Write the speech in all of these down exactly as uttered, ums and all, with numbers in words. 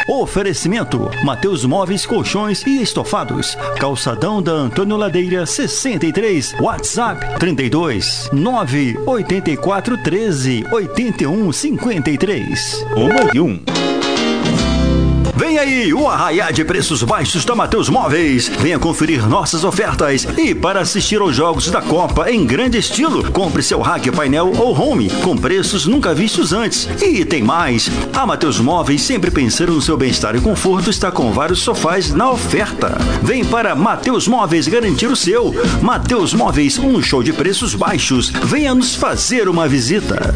Oferecimento: Mateus Móveis, Colchões e Estofados. Calçadão da Antônio Ladeira sessenta e três. WhatsApp trinta e dois, nove oito quatro, treze, oitenta e um, cinquenta e três. Uma e um. Vem aí o arraiá de preços baixos da Mateus Móveis. Venha conferir nossas ofertas. E para assistir aos jogos da Copa em grande estilo, compre seu rack, painel ou home com preços nunca vistos antes. E tem mais. A Mateus Móveis, sempre pensando no seu bem-estar e conforto, está com vários sofás na oferta. Vem para Mateus Móveis garantir o seu. Mateus Móveis, um show de preços baixos. Venha nos fazer uma visita.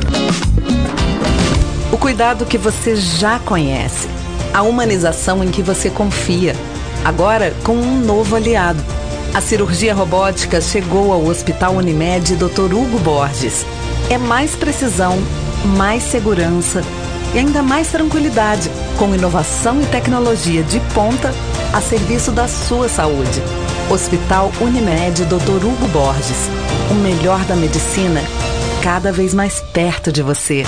O cuidado que você já conhece. A humanização em que você confia, agora com um novo aliado. A cirurgia robótica chegou ao Hospital Unimed doutor Hugo Borges. É mais precisão, mais segurança e ainda mais tranquilidade, com inovação e tecnologia de ponta a serviço da sua saúde. Hospital Unimed doutor Hugo Borges. O melhor da medicina, cada vez mais perto de você.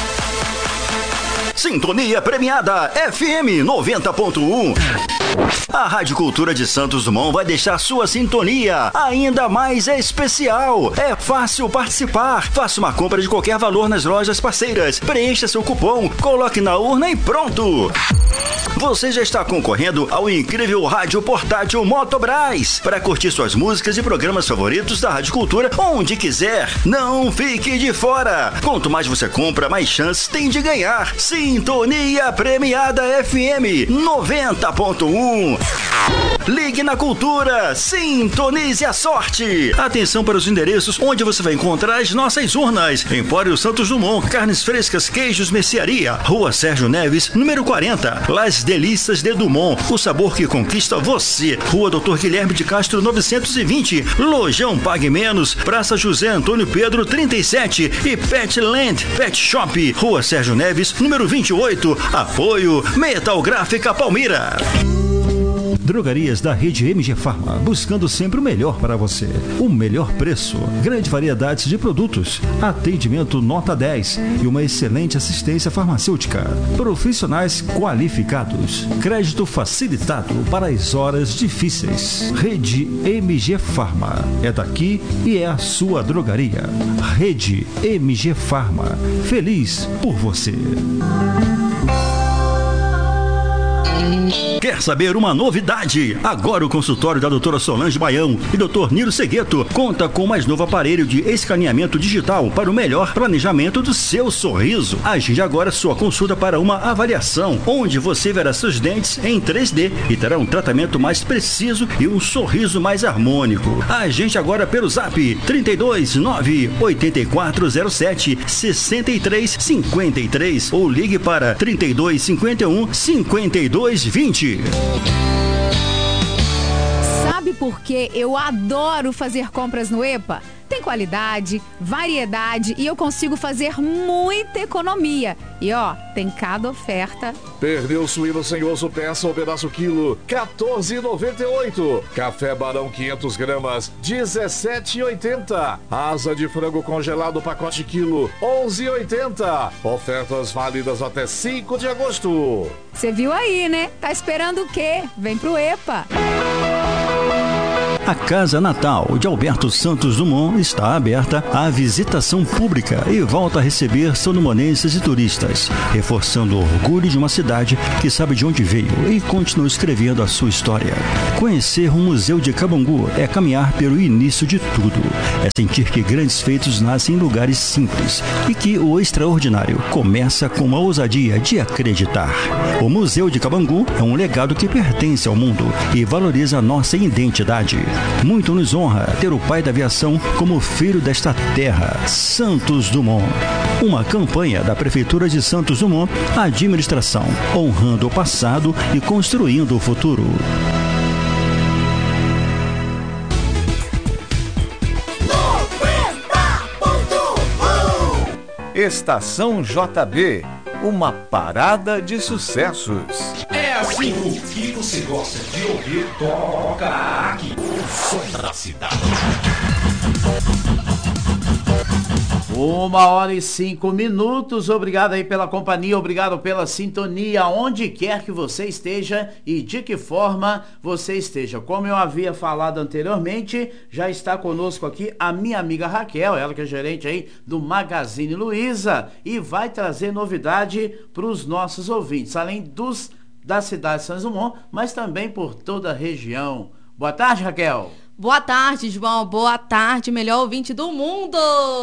Sintonia premiada F M noventa ponto um. A Rádio Cultura de Santos Dumont vai deixar sua sintonia ainda mais especial. É fácil participar. Faça uma compra de qualquer valor nas lojas parceiras. Preencha seu cupom, coloque na urna e pronto. Você já está concorrendo ao incrível rádio portátil Motobras para curtir suas músicas e programas favoritos da Rádio Cultura onde quiser. Não fique de fora. Quanto mais você compra, mais chances tem de ganhar. Sintonia premiada F M noventa ponto um. Ligue na Cultura, sintonize a sorte. Atenção para os endereços onde você vai encontrar as nossas urnas. Empório Santos Dumont, carnes frescas, queijos, mercearia. Rua Sérgio Neves, número quarenta. Las Delícias de Dumont, o sabor que conquista você. Rua doutor Guilherme de Castro, novecentos e vinte. Lojão Pague Menos, Praça José Antônio Pedro, trinta e sete. E Petland Pet Shop, Rua Sérgio Neves, número vinte e oito. Apoio Metal Gráfica Palmira. Drogarias da rede M G Pharma, buscando sempre o melhor para você. O melhor preço, grande variedade de produtos, atendimento nota dez e uma excelente assistência farmacêutica. Profissionais qualificados, crédito facilitado para as horas difíceis. Rede M G Pharma, é daqui e é a sua drogaria. Rede M G Pharma, feliz por você. Quer saber uma novidade? Agora o consultório da doutora Solange Baião e doutor Nilo Segueto conta com o mais novo aparelho de escaneamento digital para o melhor planejamento do seu sorriso. Agende agora sua consulta para uma avaliação, onde você verá seus dentes em três D e terá um tratamento mais preciso e um sorriso mais harmônico. Agende agora pelo zap trinta e dois, nove oito quatro zero sete, seis três cinco três ou ligue para trinta e dois, cinquenta e um, cinquenta e dois, vinte. Sabe por que eu adoro fazer compras no E P A? Tem qualidade, variedade e eu consigo fazer muita economia. E ó, tem cada oferta. Perdeu suíno sem osso, peça ou pedaço quilo, quatorze reais e noventa e oito centavos. Café Barão quinhentas gramas, dezessete reais e oitenta centavos. Asa de frango congelado pacote quilo, onze reais e oitenta centavos. Ofertas válidas até cinco de agosto. Você viu aí, né? Tá esperando o quê? Vem pro E P A. A Casa Natal de Alberto Santos Dumont está aberta à visitação pública e volta a receber sandumonenses e turistas, reforçando o orgulho de uma cidade que sabe de onde veio e continua escrevendo a sua história. Conhecer o Museu de Cabangu é caminhar pelo início de tudo. É sentir que grandes feitos nascem em lugares simples e que o extraordinário começa com a ousadia de acreditar. O Museu de Cabangu é um legado que pertence ao mundo e valoriza a nossa identidade. Muito nos honra ter o pai da aviação como filho desta terra, Santos Dumont. Uma campanha da Prefeitura de Santos Dumont, administração, honrando o passado e construindo o futuro. Estação J B, uma parada de sucessos. É assim, o que você gosta de ouvir, toca aqui. O som da cidade. Uma hora e cinco minutos, obrigado aí pela companhia, obrigado pela sintonia, onde quer que você esteja e de que forma você esteja. Como eu havia falado anteriormente, já está conosco aqui a minha amiga Raquel, ela que é gerente aí do Magazine Luiza, e vai trazer novidade para os nossos ouvintes, além dos da cidade de Santos Dumont, mas também por toda a região. Boa tarde, Raquel. Boa tarde, João. Boa tarde, melhor ouvinte do mundo.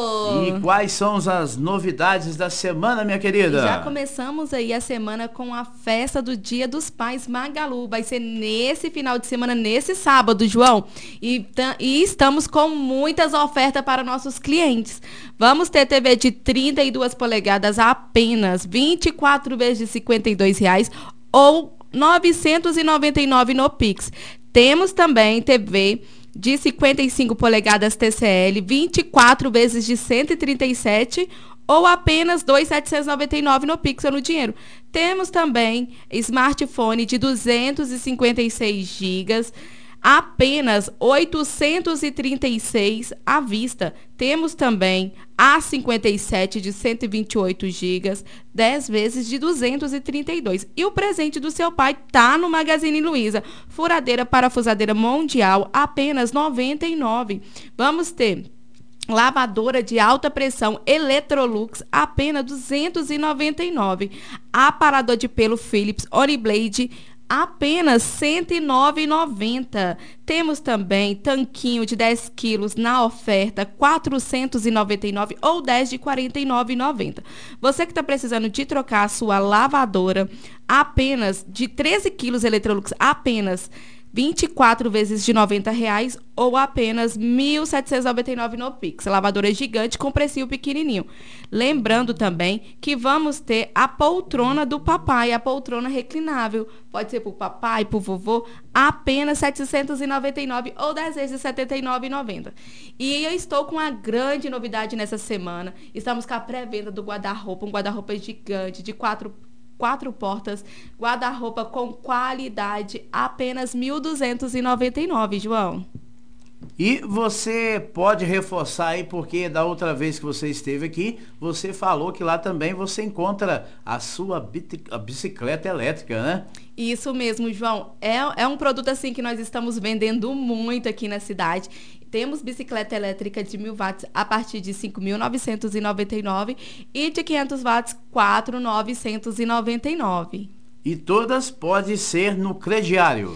E quais são as novidades da semana, minha querida? Já começamos aí a semana com a festa do Dia dos Pais Magalu. Vai ser nesse final de semana, nesse sábado, João. E, e estamos com muitas ofertas para nossos clientes. Vamos ter T V de trinta e duas polegadas a apenas vinte e quatro vezes de cinquenta e dois reais ou novecentos e noventa e nove no Pix. Temos também T V de cinquenta e cinco polegadas T C L, vinte e quatro vezes de cento e trinta e sete ou apenas dois mil setecentos e noventa e nove no Pix ou no dinheiro. Temos também smartphone de duzentos e cinquenta e seis gigas, apenas oitocentos e trinta e seis à vista. Temos também A cinquenta e sete de cento e vinte e oito gigas, dez vezes de duzentos e trinta e dois. E o presente do seu pai tá no Magazine Luiza. Furadeira parafusadeira mundial, apenas noventa e nove reais. Vamos ter lavadora de alta pressão Electrolux, apenas duzentos e noventa e nove reais. Aparador de pelo Philips Oniblade, apenas cento e nove reais e noventa centavos. Temos também tanquinho de dez quilos na oferta, quatrocentos e noventa e nove reais ou dez de quarenta e nove reais e noventa centavos. Você que está precisando de trocar a sua lavadora, apenas de treze quilos Electrolux, apenas vinte e quatro vezes de noventa reais ou apenas mil setecentos e noventa e nove no Pix. Lavadora gigante com precinho pequenininho. Lembrando também que vamos ter a poltrona do papai, a poltrona reclinável. Pode ser para o papai, para o vovô, apenas setecentos e noventa e nove reais ou dez vezes de setenta e nove reais e noventa centavos. E eu estou com uma grande novidade nessa semana. Estamos com a pré-venda do guarda-roupa, um guarda-roupa gigante de quatro Quatro portas, guarda-roupa com qualidade, apenas mil duzentos e noventa e nove reais, João. E você pode reforçar aí, porque da outra vez que você esteve aqui, você falou que lá também você encontra a sua bicicleta elétrica, né? Isso mesmo, João. É, é um produto assim que nós estamos vendendo muito aqui na cidade. Temos bicicleta elétrica de mil watts a partir de cinco mil novecentos e noventa e nove reais e de quinhentos watts, quatro mil novecentos e noventa e nove reais. E todas podem ser no crediário.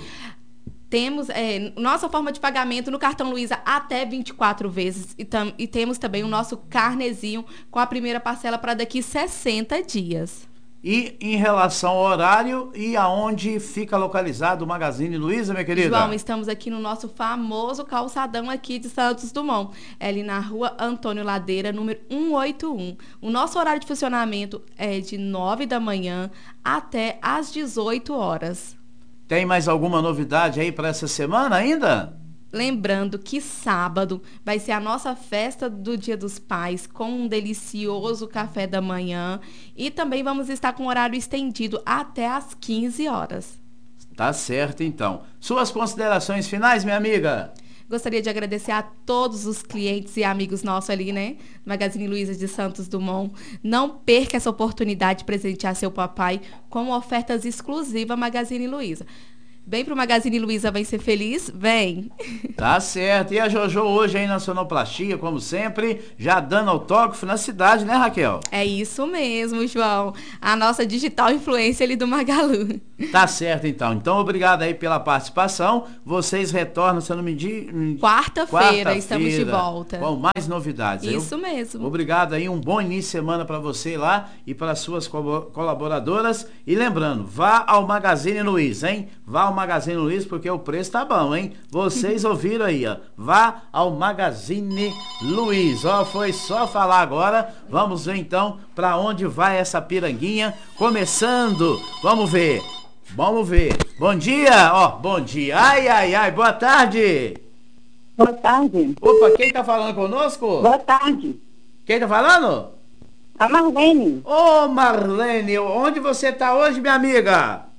Temos é, nossa forma de pagamento no cartão Luiza até vinte e quatro vezes. E, tam, e temos também o nosso carnezinho com a primeira parcela para daqui sessenta dias. E em relação ao horário e aonde fica localizado o Magazine Luiza, minha querida? João, estamos aqui no nosso famoso calçadão aqui de Santos Dumont. É ali na rua Antônio Ladeira, número cento e oitenta e um. O nosso horário de funcionamento é de nove da manhã até às dezoito horas. Tem mais alguma novidade aí para essa semana ainda? Lembrando que sábado vai ser a nossa festa do Dia dos Pais, com um delicioso café da manhã. E também vamos estar com horário estendido até às quinze horas. Tá certo, então. Suas considerações finais, minha amiga? Gostaria de agradecer a todos os clientes e amigos nossos ali, né? Magazine Luiza de Santos Dumont. Não perca essa oportunidade de presentear seu papai com ofertas exclusivas Magazine Luiza. Vem pro Magazine Luiza, vem ser feliz? Vem! Tá certo. E a Jojo hoje aí na sonoplastia, como sempre, já dando autógrafo na cidade, né, Raquel? É isso mesmo, João. A nossa digital influência ali do Magalu. Tá certo, então. Então, obrigado aí pela participação. Vocês retornam, se eu não me digo... Quarta-feira, Quarta-feira, estamos de volta. Com mais novidades. Isso eu... mesmo. Obrigado aí, um bom início de semana para você lá e para suas co- colaboradoras. E lembrando, vá ao Magazine Luiza, hein? Vá ao Magazine Luiza, porque o preço tá bom, hein? Vocês ouviram aí, ó. Vá ao Magazine Luiza. Ó, foi só falar agora. Vamos ver então para onde vai essa piranguinha. Começando, vamos ver. Vamos ver. Bom dia, ó, bom dia. Ai, ai, ai, boa tarde. Boa tarde. Opa, quem tá falando conosco? Boa tarde. Quem tá falando? A Marlene. Ô, Marlene, onde você tá hoje, minha amiga?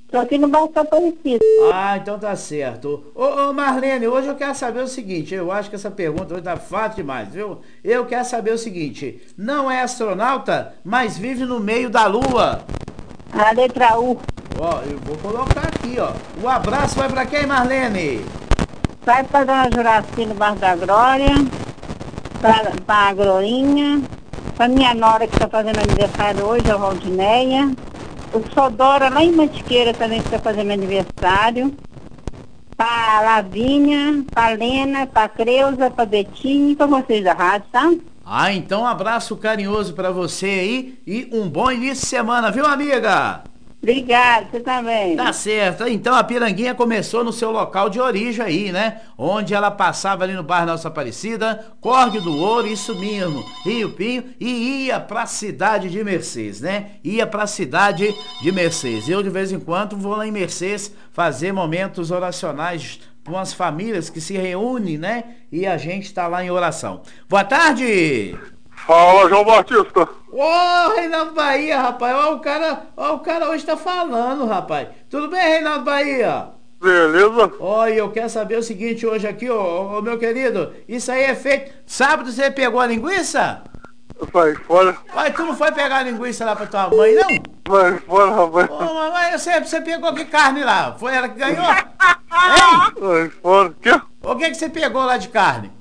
Tô aqui no bairro Aparecido. Ah, então tá certo. Ô, ô Marlene, hoje eu quero saber o seguinte, eu acho que essa pergunta hoje tá fácil demais, viu? Eu quero saber o seguinte, não é astronauta, mas vive no meio da Lua. A letra U. Ó, eu vou colocar aqui, ó. O abraço vai pra quem, Marlene? Vai pra Dona Juraci no bairro da Glória, pra, pra Glorinha, pra minha nora que tá fazendo aniversário hoje, a Valdineia. O Sodora lá em Mantiqueira também que tá fazendo aniversário. Pra Lavínia, pra Lena, pra Creuza, pra Betinho e pra vocês da rádio, tá? Ah, então um abraço carinhoso pra você aí e um bom início de semana, viu, amiga? Obrigada, você também. Tá certo. Então a Piranguinha começou no seu local de origem aí, né? Onde ela passava ali no bairro Nossa Aparecida, Córrego do Ouro, isso mesmo, Rio Pinho, e ia pra cidade de Mercês, né? Ia pra cidade de Mercês. Eu de vez em quando vou lá em Mercês fazer momentos oracionais com as famílias que se reúnem, né? E a gente tá lá em oração. Boa tarde! Fala, João Batista. Ô, oh, Reinaldo Bahia, rapaz. Ó, o cara, ó, o cara hoje tá falando, rapaz. Tudo bem, Reinaldo Bahia? Beleza. Olha, eu quero saber o seguinte hoje aqui, ó, ô, meu querido. Isso aí é feito... Sábado você pegou a linguiça? Vai fora. Mas tu não foi pegar a linguiça lá pra tua mãe, não? Vai fora, rapaz. Ô, mamãe, você, você pegou que carne lá? Foi ela que ganhou? Hein? Vai fora. Quê? O que que você pegou lá de carne?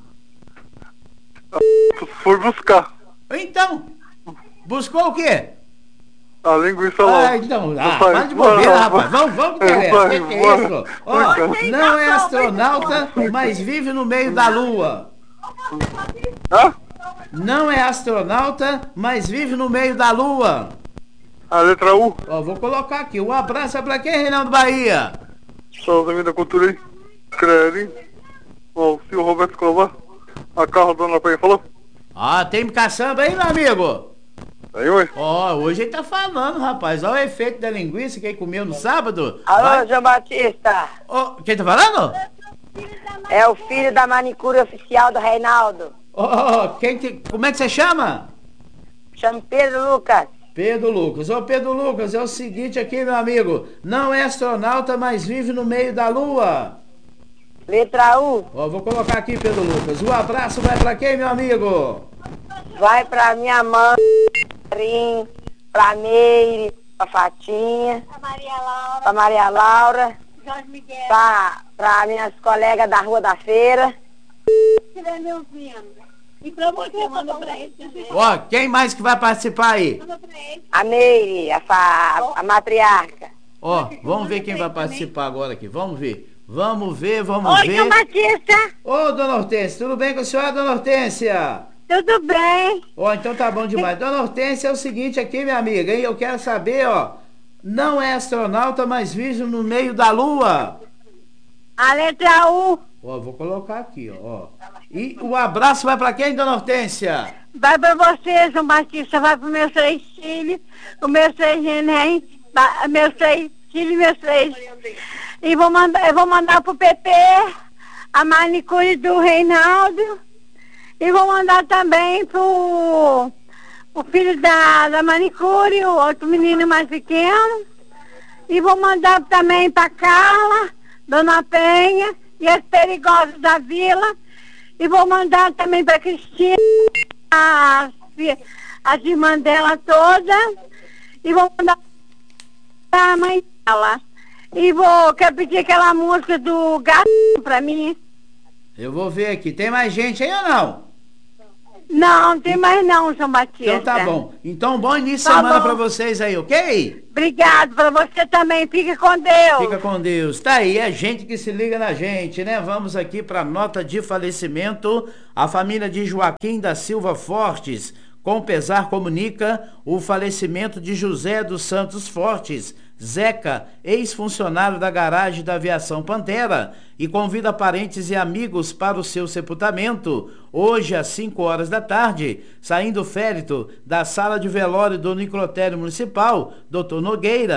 Fui buscar. Então, buscou o quê? A linguiça lá. Ah, então, ah, para de bobeira, rapaz. Vamos, vamos, galera. O que, que é isso? Ó, não é astronauta, mas vive no meio da Lua. Hã? Não é astronauta, mas vive no meio da Lua. A letra U. Ó, vou colocar aqui. Um abraço é pra quem, Reinaldo Bahia? Só os amigos da cultura aí. Crerim. O senhor Roberto Escobar. A carro da Dona Penha falou? Ah, tem caçamba aí, meu amigo? Aí, oi. Ó, hoje ele tá falando, rapaz. Olha o efeito da linguiça que ele comeu no sábado. Alô, Vai. João Batista. Ó, quem tá falando? É o filho da manicure oficial do Reinaldo. Ó, quem que... Como é que você chama? Chamo Pedro Lucas. Pedro Lucas. Ô, Pedro Lucas, é o seguinte aqui, meu amigo. Não é astronauta, mas vive no meio da Lua. Letra U. Ó, vou colocar aqui, Pedro Lucas. O abraço vai pra quem, meu amigo? Vai pra minha mãe, pra Meire, pra Fatinha, pra Maria Laura, pra, Maria Laura, pra, pra minhas colegas da Rua da Feira. Estiver me ouvindo. E pra você, manda pra ele também. Ó, quem mais que vai participar aí? A Meire, a, fa, a matriarca. Ó, vamos ver quem vai participar agora aqui. Vamos ver. Vamos ver, vamos Oi, ver. João Batista. Ô, dona Hortência, tudo bem com a senhora, dona Hortência? Tudo bem? Ó, então tá bom demais. Dona Hortência, é o seguinte aqui, minha amiga, hein? Eu quero saber, ó. Não é astronauta, mas vive no meio da Lua. A letra U. Ó, vou colocar aqui, ó. E o abraço vai pra quem, dona Hortência? Vai pra você, João Batista. Vai pro meus três filhos, o meus três neném, meus três filhos e meus três. E vou mandar, eu vou mandar pro P P a manicure do Reinaldo. E vou mandar também pro o filho da, da manicure, o outro menino mais pequeno. E vou mandar também pra Carla, Dona Penha e as perigosas da vila. E vou mandar também pra Cristina, as, as irmãs dela todas. E vou mandar pra mãe dela. E vou, quero pedir aquela música do gato pra mim. Eu vou ver aqui. Tem mais gente aí ou não? Não, não tem mais não, João Batista. Então tá bom. Então, bom início de Tá semana bom. pra vocês aí, ok? Obrigado pra você também. Fica com Deus. Fica com Deus. Tá aí, é gente que se liga na gente, né? Vamos aqui pra nota de falecimento. A família de Joaquim da Silva Fortes, com pesar, comunica o falecimento de José dos Santos Fortes, Zeca, ex-funcionário da garagem da Aviação Pantera, e convida parentes e amigos para o seu sepultamento, hoje às cinco horas da tarde, saindo o féretro da sala de velório do necrotério municipal, doutor Nogueira,